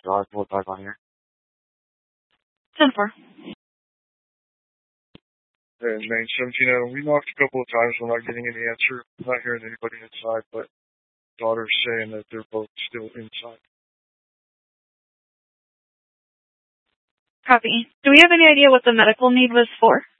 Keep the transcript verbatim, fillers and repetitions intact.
Drive, four five on here. ten four. And main seventeen Adam, we knocked a couple of times. We're not getting any answer. I'm not hearing anybody inside, but daughter's saying that they're both still inside. Copy. Do we have any idea what the medical need was for?